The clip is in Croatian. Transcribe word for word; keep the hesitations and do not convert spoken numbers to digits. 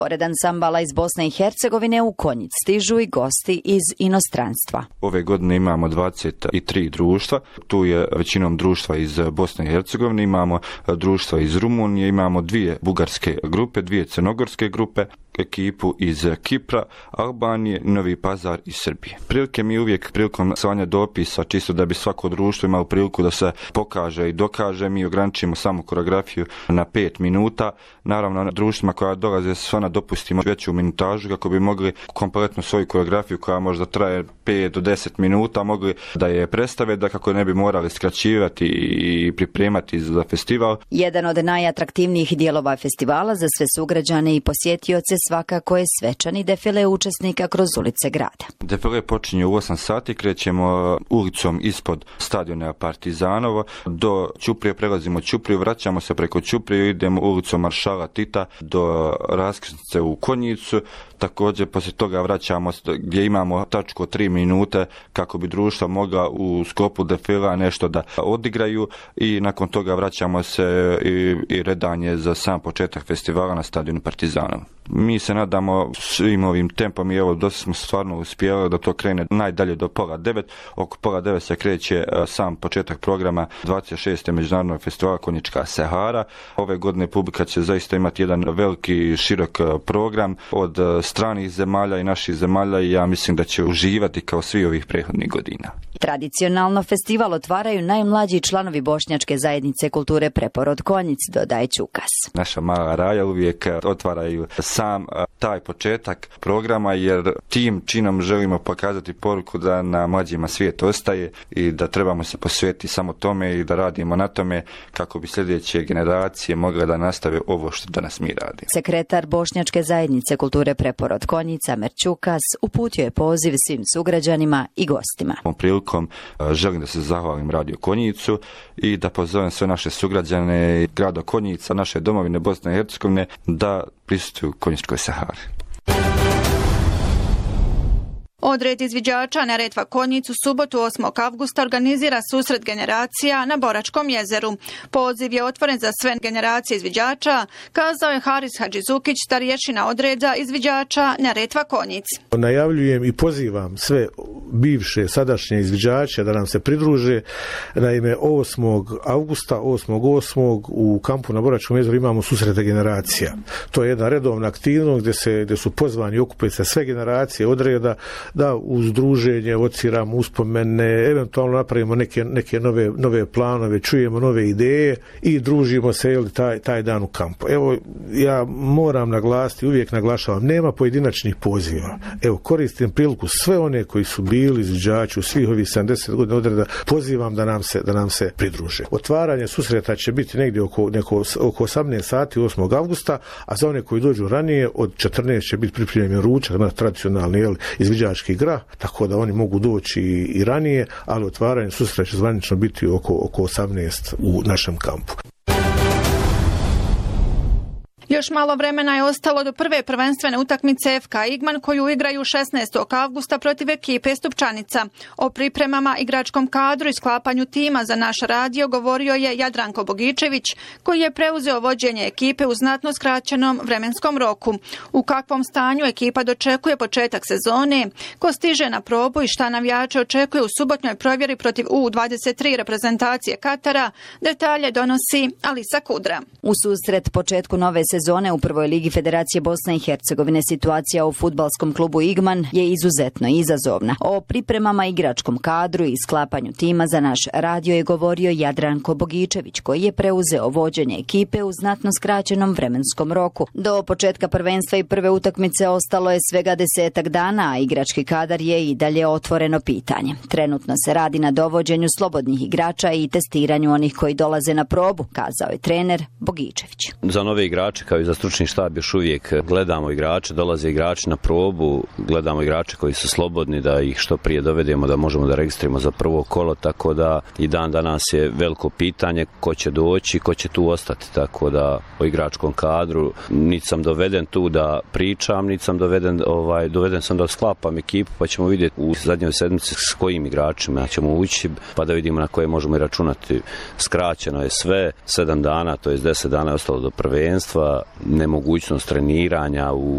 Pored ansambala iz Bosne i Hercegovine u Konjic stižu i gosti iz inostranstva. Ove godine imamo dvadeset tri društva, tu je većinom društva iz Bosne i Hercegovine, imamo društva iz Rumunije, imamo dvije bugarske grupe, dvije crnogorske grupe, ekipu iz Kipra, Albanije, Novi Pazar i Srbije. Prilike mi uvijek prilikom slanja dopisa, čisto da bi svako društvo imalo priliku da se pokaže i dokaže, mi ograničimo samo koreografiju na pet minuta. Naravno, na društvima koja dolaze se ona dopustimo veću minutažu kako bi mogli kompletnu svoju koreografiju koja možda traje pet do deset minuta mogli da je predstave, da kako ne bi morali skraćivati i pripremati za festival. Jedan od najatraktivnijih dijelova festivala za sve sugrađane i posjetioce svakako je svečani defile učesnika kroz ulice grada. Defile počinje u osam sati, krećemo ulicom ispod stadiona Partizanovo, do Ćuprije prelazimo Ćupriju, vraćamo se preko Ćuprije, idemo ulicom Maršala Tita do raskrsnice u Konjicu, također poslije toga vraćamo gdje imamo tačku tri minute kako bi društva mogla u sklopu defila nešto da odigraju i nakon toga vraćamo se i, i redanje za sam početak festivala na stadionu Partizanovo. Mi se nadamo svim ovim tempom i evo dosta smo stvarno uspjeli da to krene najdalje do pola devet. Oko pola devet se kreće sam početak programa dvadeset šestog međunarodnog festivala Konjička Sahara. Ove godine publika će zaista imati jedan veliki širok program od stranih zemalja i naših zemalja i ja mislim da će uživati kao svi ovih prethodnih godina. Tradicionalno festival otvaraju najmlađi članovi Bošnjačke zajednice kulture Preporod Konjic, dodaje Čukas. Naša mala raja uvijek otvaraju sam taj početak programa jer tim činom želimo pokazati poruku da na mlađima svijet ostaje i da trebamo se posvetiti samo tome i da radimo na tome kako bi sljedeće generacije mogle da nastave ovo što danas mi radimo. Sekretar Bošnjačke zajednice kulture Preporod Konjic Amer Čukas uputio je poziv svim sugrađanima i gostima. Ovom prilikom želim da se zahvalim Radio Konjicu i da pozovem sve naše sugrađane grada Konjica, naše domovine Bosne i Hercegovine da prisustvuju Konjičkoj Sahari. Odred izviđača Neretva Konjic u subotu osmog avgusta organizira susret generacija na Boračkom jezeru. Poziv je otvoren za sve generacije izviđača, kazao je Haris Hadžizukić, starješina odreda izviđača Neretva Konjic. Najavljujem i pozivam sve bivše, sadašnje izviđače da nam se pridruže. Naime, osmog avgusta, osmog osmog u kampu na Boračkom jezeru imamo susrete generacija. To je jedna redovna aktivnost gdje, se, gdje su pozvani i okupaju se sve generacije odreda da uz druženje evociramo uspomene, eventualno napravimo neke, neke nove, nove planove, čujemo nove ideje i družimo se jel, taj, taj dan u kampu. Evo, ja moram naglasiti, uvijek naglašavam, nema pojedinačnih poziva. Evo, koristim priliku sve one koji su bili izviđači u svih ovih sedamdeset godina odreda, pozivam da nam se, da nam se pridruže. Otvaranje susreta će biti negdje oko, neko, oko osamnaest sati osmog avgusta, a za one koji dođu ranije od četrnaest će biti pripremljen ručak, na tradicionalni jel, izviđački igra, tako da oni mogu doći i, i ranije, ali otvaranje susreta će zvanično biti oko, oko osamnaest u našem kampu. Još malo vremena je ostalo do prve prvenstvene utakmice F K Igman koju igraju šesnaestog avgusta protiv ekipe Stupčanica. O pripremama, igračkom kadru i sklapanju tima za naš radio govorio je Jadranko Bogičević koji je preuzeo vođenje ekipe u znatno skraćenom vremenskom roku. U kakvom stanju ekipa dočekuje početak sezone, ko stiže na probu i šta navijače očekuje u subotnjoj provjeri protiv U dvadeset tri reprezentacije Katara, detalje donosi Alisa Kudra. U susret početku nove sezone Sezone u prvoj ligi Federacije Bosne i Hercegovine situacija u fudbalskom klubu Igman je izuzetno izazovna. O pripremama, igračkom kadru i sklapanju tima za naš radio je govorio Jadranko Bogičević koji je preuzeo vođenje ekipe u znatno skraćenom vremenskom roku. Do početka prvenstva i prve utakmice ostalo je svega desetak dana, a igrački kadar je i dalje otvoreno pitanje. Trenutno se radi na dovođenju slobodnih igrača i testiranju onih koji dolaze na probu, kazao je trener Bogičević. Za nove igrače kao i za stručni štab još uvijek gledamo igrače, dolaze igrači na probu, gledamo igrače koji su slobodni da ih što prije dovedemo da možemo da registrimo za prvo kolo, tako da i dan danas je veliko pitanje ko će doći, ko će tu ostati, tako da o igračkom kadru niti sam doveden tu da pričam, niti sam doveden, ovaj, doveden sam da sklapam ekipu, pa ćemo vidjeti u zadnjoj sedmici s kojim igračima ćemo ući, pa da vidimo na koje možemo i računati. Skraćeno je sve, sedam dana, to je deset dana je ostalo do prvenstva, nemogućnost treniranja u